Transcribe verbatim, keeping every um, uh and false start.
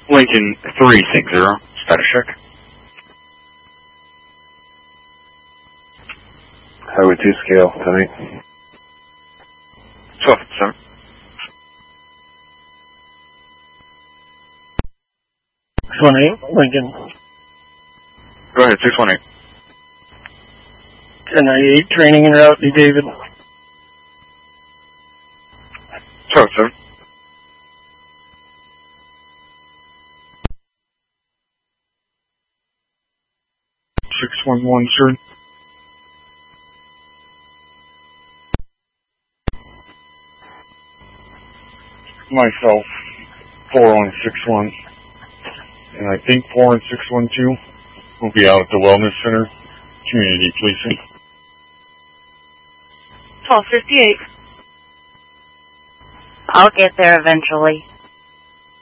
Lincoln three six zero, status check. Highway two scale, ten eight. twelve seven. six one eight, Lincoln. Go ahead, six one eight. ten ninety-eight, training en route, New David. twelve seven. six one one, sir. Myself, four one six one. And I think four one six one two will be out at the Wellness Center, Community Policing. twelve fifty-eight. I'll get there eventually.